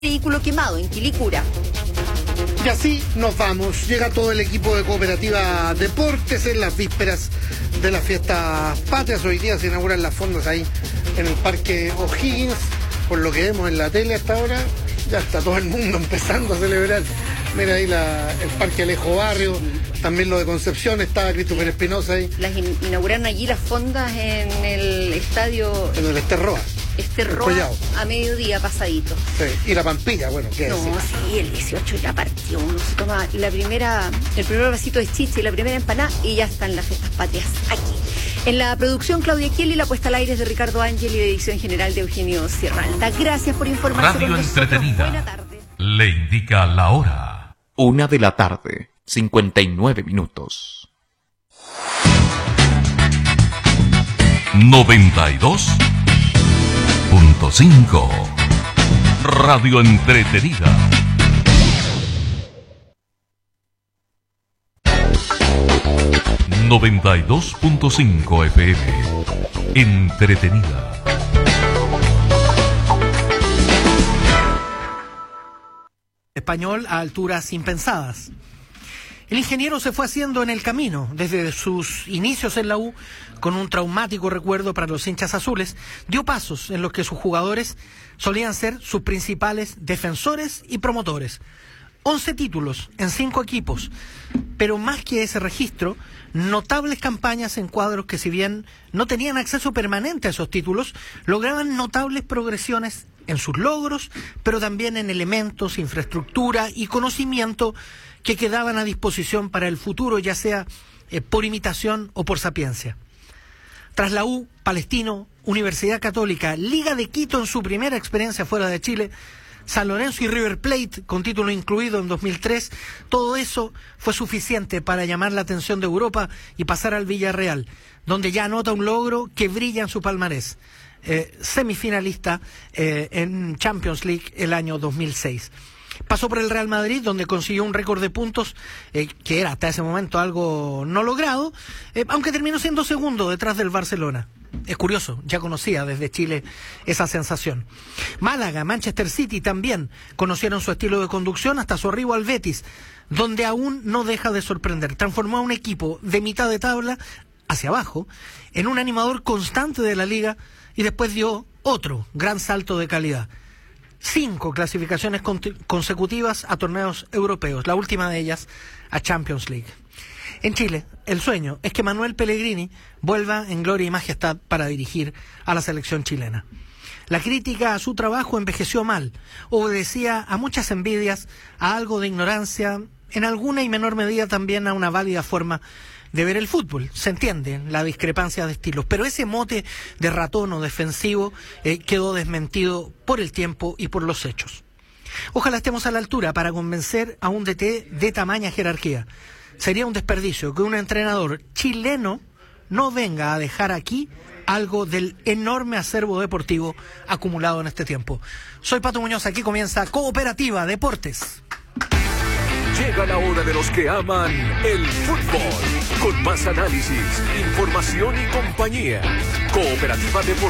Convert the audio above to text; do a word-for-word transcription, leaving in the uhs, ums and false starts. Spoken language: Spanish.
Vehículo quemado en Quilicura. Y así nos vamos. Llega todo el equipo de Cooperativa Deportes en las vísperas de las fiestas patrias. Hoy día se inauguran las fondas ahí en el Parque O'Higgins. Por lo que vemos en la tele hasta ahora, ya está todo el mundo empezando a celebrar. Mira ahí la, el Parque Alejo Barrio, también lo de Concepción, estaba Christopher Espinosa ahí. Las in inauguraron allí las fondas en el estadio... En el Esterroa. Esterroa a mediodía pasadito. Sí. Y la Pampilla, bueno, ¿qué No, decir? sí, el dieciocho ya partió. Uno se toma la primera, el primer vasito de chicha y la primera empanada y ya están las fiestas patrias aquí. En la producción, Claudia Kiel, y la puesta al aire es de Ricardo Ángel y de edición general de Eugenio Sierralda. Gracias por informarse. Radio Entretenida. Buena tarde. Le indica la hora. Una de la tarde, cincuenta y nueve minutos. noventa y dos punto cinco. Radio Entretenida. noventa y dos punto cinco F M. Entretenida. Español a alturas impensadas. El ingeniero se fue haciendo en el camino desde sus inicios en la U, con un traumático recuerdo para los hinchas azules. Dio pasos en los que sus jugadores solían ser sus principales defensores y promotores. once títulos en cinco equipos, pero más que ese registro, notables campañas en cuadros que, si bien no tenían acceso permanente a esos títulos, lograban notables progresiones en sus logros, pero también en elementos, infraestructura y conocimiento que quedaban a disposición para el futuro, ya sea eh, por imitación o por sapiencia. Tras la U, Palestino, Universidad Católica, Liga de Quito en su primera experiencia fuera de Chile, San Lorenzo y River Plate, con título incluido en dos mil tres, todo eso fue suficiente para llamar la atención de Europa y pasar al Villarreal, donde ya anota un logro que brilla en su palmarés. Eh, semifinalista eh, en Champions League el año dos mil seis. Pasó por el Real Madrid, donde consiguió un récord de puntos eh, que era hasta ese momento algo no logrado, eh, aunque terminó siendo segundo detrás del Barcelona. Es curioso, ya conocía desde Chile esa sensación. Málaga, Manchester City también conocieron su estilo de conducción hasta su arribo al Betis, donde aún no deja de sorprender. Transformó a un equipo de mitad de tabla hacia abajo en un animador constante de la liga y después dio otro gran salto de calidad. Cinco clasificaciones con- consecutivas a torneos europeos, la última de ellas a Champions League. En Chile, el sueño es que Manuel Pellegrini vuelva en gloria y majestad para dirigir a la selección chilena. La crítica a su trabajo envejeció mal, obedecía a muchas envidias, a algo de ignorancia, en alguna y menor medida también a una válida forma de ver el fútbol. Se entiende la discrepancia de estilos, pero ese mote de ratón o defensivo eh, quedó desmentido por el tiempo y por los hechos. Ojalá estemos a la altura para convencer a un D T de tamaña jerarquía. Sería un desperdicio que un entrenador chileno no venga a dejar aquí algo del enorme acervo deportivo acumulado en este tiempo. Soy Pato Muñoz, aquí comienza Cooperativa Deportes. Llega la hora de los que aman el fútbol, con más análisis, información y compañía. Cooperativa Deportes.